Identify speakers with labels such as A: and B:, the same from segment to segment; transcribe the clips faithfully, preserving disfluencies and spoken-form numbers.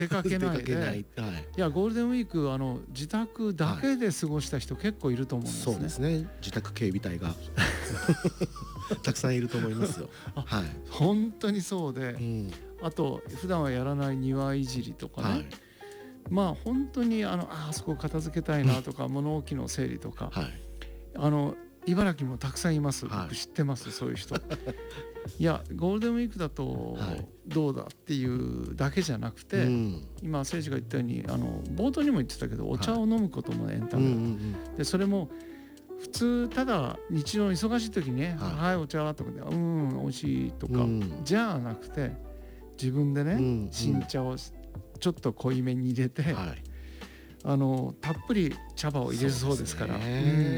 A: 出かけないで
B: 出かけない、はい、
A: いやゴールデンウィークあの自宅だけで過ごした人結構いると思うんですね、
B: はい、そうですね。自宅警備隊がたくさんいると思いますよ。はい、
A: 本当にそうで、
B: うん、
A: あと普段はやらない庭いじりとかね、はい、まあ本当にあの あ, あそこ片付けたいなとか、うん、物置の整理とか、はい、あの茨城もたくさんいます、はい、僕知ってます、そういう人いやゴールデンウィークだとどうだっていうだけじゃなくて、はい、今誠司が言ったようにあの冒頭にも言ってたけどお茶を飲むこともエンタメだ、はい、うんうんうん、でそれも普通ただ日常の忙しい時にね、はい、はい、お茶とかでうん美味しいとか、うん、じゃなくて自分でね、うんうん、新茶をちょっと濃いめに入れて、はい、あのたっぷり茶葉を入れるそうですから、うん、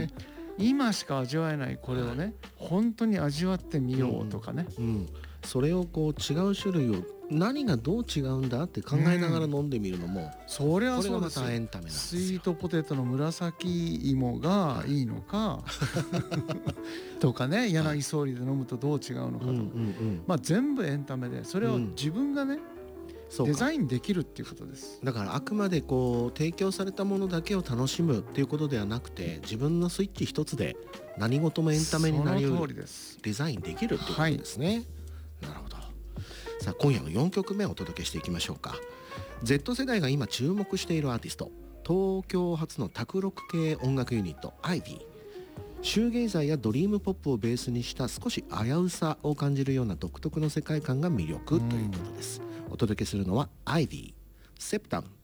A: 今しか味わえないこれをね、はい、本当に味わってみようとかね、
B: うんうん、それをこう違う種類を何がどう違うんだって考えながら飲んでみるのも、うん、
A: それはそうですよ。
B: これがまたエンタメなんですよ。
A: スイートポテトの紫芋がいいのか、はい、とかね、柳総理で飲むとどう違うのかとか、うんうんうん、まあ全部エンタメでそれを自分がね、うん、デザインできるっていうことです。
B: だからあくまでこう提供されたものだけを楽しむっていうことではなくて、自分のスイッチ一つで何事もエンタメになりうるデザインできるっていうことですね、はい、なるほど。さあ今夜のよんきょくめをお届けしていきましょうか。 Z 世代が今注目しているアーティスト、東京発の卓録系音楽ユニット アイビー。 シューゲイザーやドリームポップをベースにした少し危うさを感じるような独特の世界観が魅力ということです。お届けするのはアイビー、セプタム